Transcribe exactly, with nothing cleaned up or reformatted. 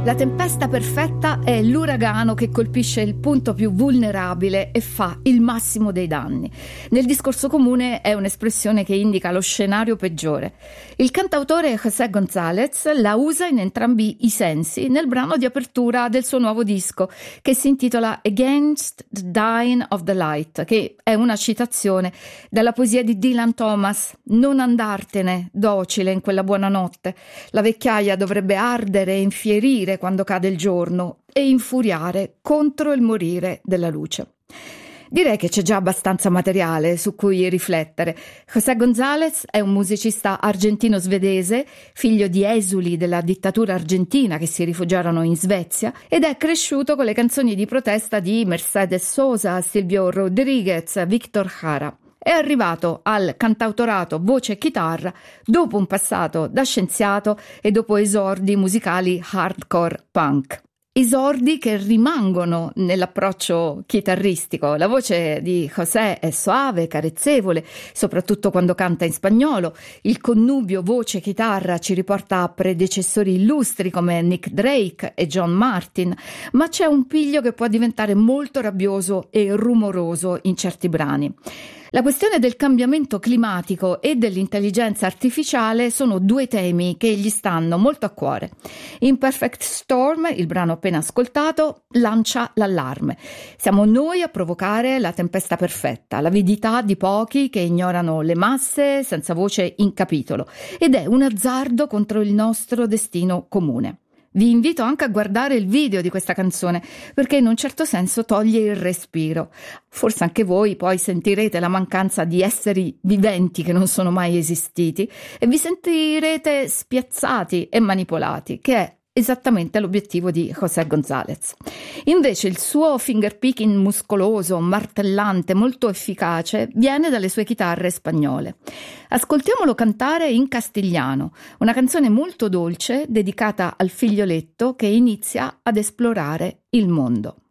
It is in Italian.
La tempesta perfetta è l'uragano che colpisce il punto più vulnerabile e fa il massimo dei danni. Nel discorso comune è un'espressione che indica lo scenario peggiore. Il cantautore José González la usa in entrambi i sensi nel brano di apertura del suo nuovo disco, che si intitola Against the Dying of the Light, che è una citazione dalla poesia di Dylan Thomas: non andartene, docile, in quella buona notte. La vecchiaia dovrebbe ardere e infierire quando cade il giorno e infuriare contro il morire della luce. Direi che c'è già abbastanza materiale su cui riflettere. José González è un musicista argentino-svedese, figlio di esuli della dittatura argentina che si rifugiarono in Svezia, ed è cresciuto con le canzoni di protesta di Mercedes Sosa, Silvio Rodríguez, Víctor Jara. È arrivato al cantautorato voce e chitarra dopo un passato da scienziato e dopo esordi musicali hardcore punk. Esordi che rimangono nell'approccio chitarristico. La voce di José è soave, carezzevole, soprattutto quando canta in spagnolo. Il connubio voce-chitarra ci riporta a predecessori illustri come Nick Drake e John Martin, ma c'è un piglio che può diventare molto rabbioso e rumoroso in certi brani. La questione del cambiamento climatico e dell'intelligenza artificiale sono due temi che gli stanno molto a cuore. Imperfect Storm, il brano appena ascoltato, lancia l'allarme. Siamo noi a provocare la tempesta perfetta, l'avidità di pochi che ignorano le masse senza voce in capitolo, ed è un azzardo contro il nostro destino comune. Vi invito anche a guardare il video di questa canzone, perché in un certo senso toglie il respiro. Forse anche voi poi sentirete la mancanza di esseri viventi che non sono mai esistiti e vi sentirete spiazzati e manipolati, che è esattamente l'obiettivo di José González. Invece il suo finger picking muscoloso, martellante, molto efficace, viene dalle sue chitarre spagnole. Ascoltiamolo cantare in castigliano, una canzone molto dolce dedicata al figlioletto che inizia ad esplorare il mondo.